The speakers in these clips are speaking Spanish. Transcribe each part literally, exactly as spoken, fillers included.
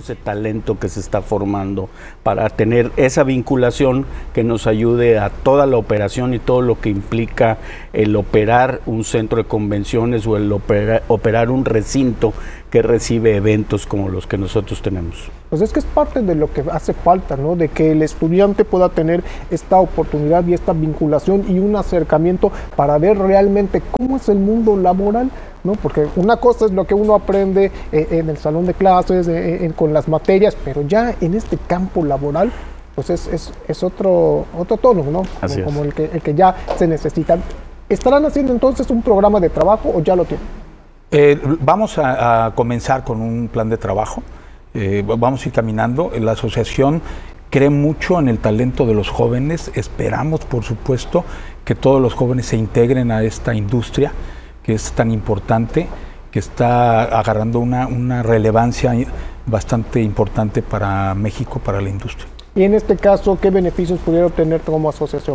ese talento que se está formando, para tener esa vinculación que nos ayude a toda la operación y todo lo que implica el operar un centro de convenciones o el opera, operar un recinto que recibe eventos como los que nosotros tenemos. Pues es que es parte de lo que hace falta, ¿no? De que el estudiante pueda tener esta oportunidad y esta vinculación y un acercamiento para ver realmente cómo es el mundo laboral, ¿no? Porque una cosa es lo que uno aprende eh, en el salón de clases, eh, en, con las materias, pero ya en este campo laboral, pues es, es, es otro, otro tono, ¿no? Así como, es. como el que, el que ya se necesita. ¿Estarán haciendo entonces un programa de trabajo o ya lo tienen? Eh, vamos a, a comenzar con un plan de trabajo, eh, vamos a ir caminando. La asociación cree mucho en el talento de los jóvenes, esperamos por supuesto que todos los jóvenes se integren a esta industria que es tan importante, que está agarrando una, una relevancia bastante importante para México, para la industria. Y en este caso, ¿qué beneficios pudiera obtener como asociación?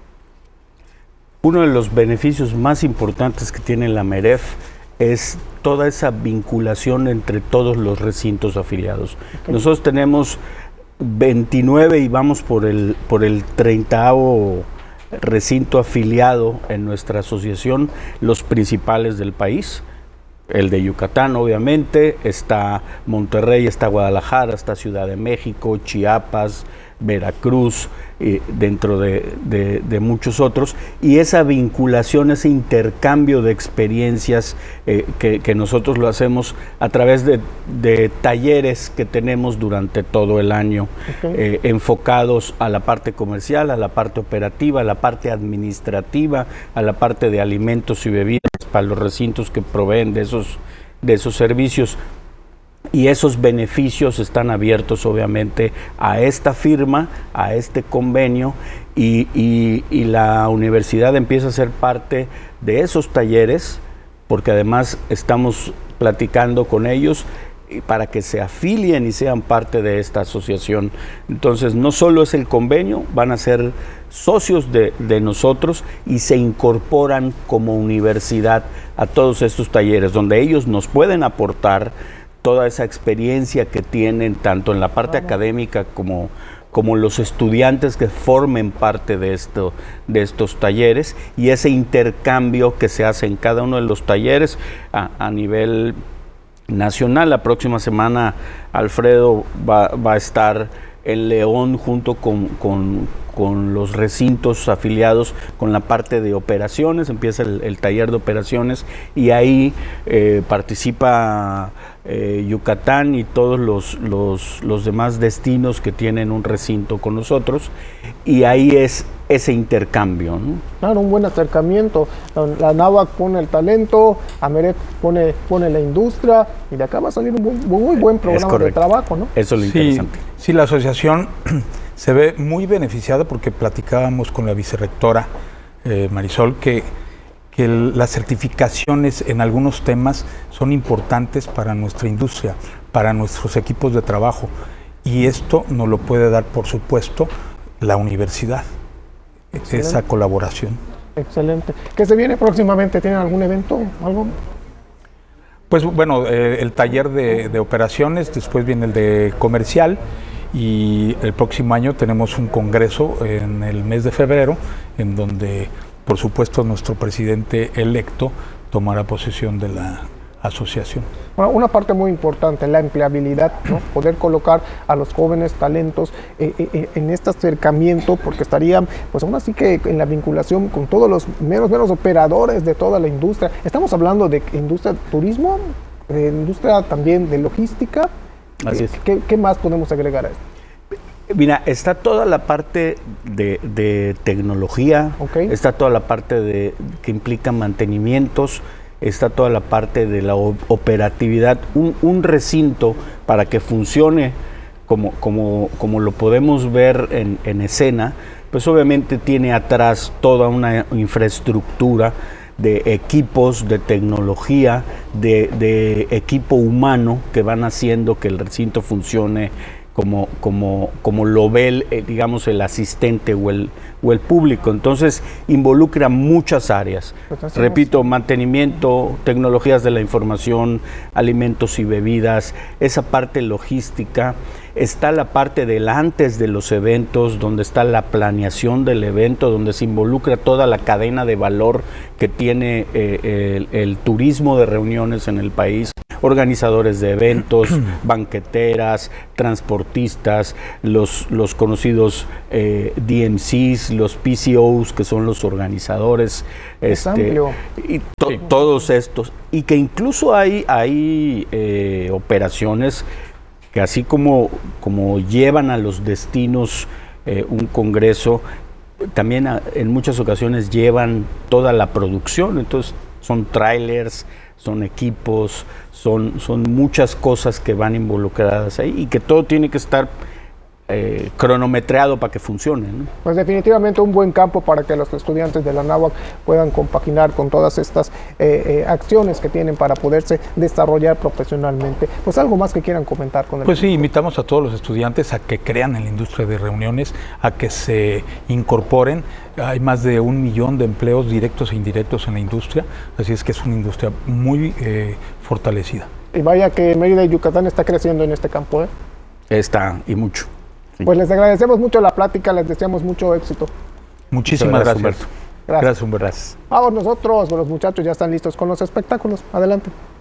Uno de los beneficios más importantes que tiene la MEREF es toda esa vinculación entre todos los recintos afiliados. Okay. Nosotros tenemos veintinueve y vamos por el, por el treintaavo recinto afiliado en nuestra asociación, los principales del país. El de Yucatán, obviamente, está Monterrey, está Guadalajara, está Ciudad de México, Chiapas, Veracruz, eh, dentro de, de, de muchos otros, y esa vinculación, ese intercambio de experiencias eh, que, que nosotros lo hacemos a través de, de talleres que tenemos durante todo el año, okay. eh, enfocados a la parte comercial, a la parte operativa, a la parte administrativa, a la parte de alimentos y bebidas para los recintos que proveen de esos, de esos servicios. Y esos beneficios están abiertos obviamente a esta firma, a este convenio, y, y, y la universidad empieza a ser parte de esos talleres, porque además estamos platicando con ellos para que se afilien y sean parte de esta asociación. Entonces no solo es el convenio, van a ser socios de, de nosotros y se incorporan como universidad a todos estos talleres, donde ellos nos pueden aportar toda esa experiencia que tienen tanto en la parte académica como, como los estudiantes que formen parte de, esto, de estos talleres, y ese intercambio que se hace en cada uno de los talleres a, a nivel nacional. La próxima semana Alfredo va, va a estar en León junto con, con, con los recintos afiliados con la parte de operaciones, empieza el, el taller de operaciones, y ahí eh, participa eh, Yucatán y todos los, los, los demás destinos que tienen un recinto con nosotros, y ahí es ese intercambio, ¿no? Claro, un buen acercamiento. La NAWAC pone el talento, AMEREF pone, pone la industria, y de acá va a salir un muy, muy buen programa de trabajo, ¿no? Eso es lo sí, interesante. Sí, la asociación se ve muy beneficiada porque platicábamos con la vicerrectora eh, Marisol que, que el, las certificaciones en algunos temas son importantes para nuestra industria, para nuestros equipos de trabajo, y esto nos lo puede dar, por supuesto, la universidad. Excelente. Esa colaboración. Excelente. ¿Qué se viene próximamente? ¿Tienen algún evento? ¿Algo? Pues bueno, eh, el taller de, de operaciones, después viene el de comercial, y el próximo año tenemos un congreso en el mes de febrero, en donde por supuesto nuestro presidente electo tomará posesión de la asociación. Bueno, una parte muy importante, la empleabilidad, ¿no? Poder colocar a los jóvenes talentos eh, eh, en este acercamiento, porque estarían, pues aún así que en la vinculación con todos los menos menos operadores de toda la industria. Estamos hablando de industria de turismo, de industria también de logística. Así es. ¿Qué, qué más podemos agregar a esto? Mira, está toda la parte de, de tecnología, okay. Está toda la parte de que implica mantenimientos, está toda la parte de la operatividad. Un, un recinto, para que funcione como, como, como lo podemos ver en, en escena, pues obviamente tiene atrás toda una infraestructura de equipos, de tecnología, de, de equipo humano que van haciendo que el recinto funcione como, como, como lo ve, el, eh, digamos, el asistente o el, o el público. Entonces, involucra muchas áreas. Pues Repito, mantenimiento, tecnologías de la información, alimentos y bebidas, esa parte logística. Está la parte del antes de los eventos, donde está la planeación del evento, donde se involucra toda la cadena de valor que tiene eh, el, el turismo de reuniones en el país, organizadores de eventos, banqueteras, transportistas, los, los conocidos eh, D M Cs, los P C Os, que son los organizadores, este, y to, sí. todos estos. Y que incluso hay, hay eh, operaciones que así como, como llevan a los destinos eh, un congreso, también a, en muchas ocasiones llevan toda la producción. Entonces son trailers, son equipos, son, son muchas cosas que van involucradas ahí y que todo tiene que estar eh, cronometrado para que funcione, ¿no? Pues definitivamente un buen campo para que los estudiantes de la Anáhuac puedan compaginar con todas estas eh, eh, acciones que tienen para poderse desarrollar profesionalmente. Pues algo más que quieran comentar con el Pues sí, invitamos a todos los estudiantes a que crean en la industria de reuniones, a que se incorporen. Hay más de un millón de empleos directos e indirectos en la industria, así es que es una industria muy eh, fortalecida. Y vaya que Mérida y Yucatán está creciendo en este campo, ¿eh? Está, y mucho. Sí. Pues les agradecemos mucho la plática, les deseamos mucho éxito. Muchísimas gracias. Humberto. Gracias. Gracias, Humberto. Vamos nosotros, los muchachos ya están listos con los espectáculos. Adelante.